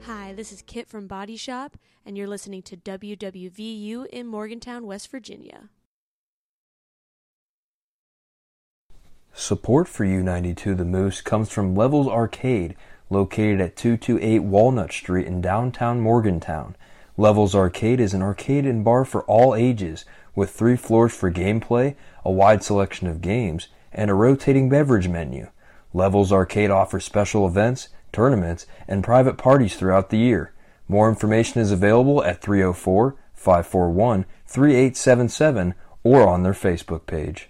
Hi, this is Kit from Body Shop, and you're listening to WWVU in Morgantown, West Virginia. Support for U92 The Moose comes from Levels Arcade, located at 228 Walnut Street in downtown Morgantown. Levels Arcade is an arcade and bar for all ages, with 3 floors for gameplay, a wide selection of games, and a rotating beverage menu. Levels Arcade offers special events, tournaments, and private parties throughout the year. More information is available at 304-541-3877 or on their Facebook page.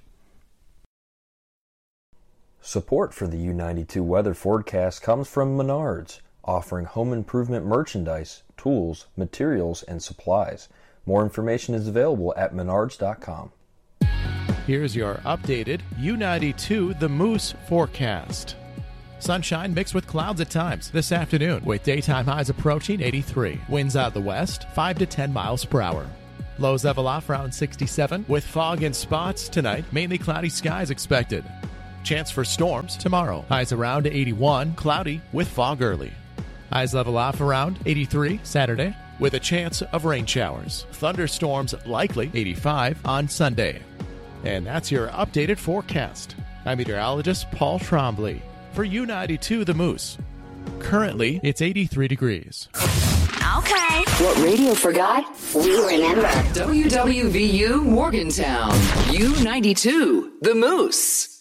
Support for the U92 weather forecast comes from Menards, offering home improvement merchandise, tools, materials, and supplies. More information is available at menards.com. Here's your updated U92 The Moose forecast. Sunshine mixed with clouds at times this afternoon, with daytime highs approaching 83. Winds out the west, 5 to 10 miles per hour. Lows level off around 67, with fog in spots tonight. Mainly cloudy skies expected. Chance for storms tomorrow. Highs around 81, cloudy with fog early. Highs level off around 83 Saturday, with a chance of rain showers. Thunderstorms likely 85 on Sunday. And that's your updated forecast. I'm meteorologist Paul Trombley for U92 The Moose. Currently, it's 83 degrees. Okay. What radio forgot, we remember. WWVU Morgantown. U92 The Moose.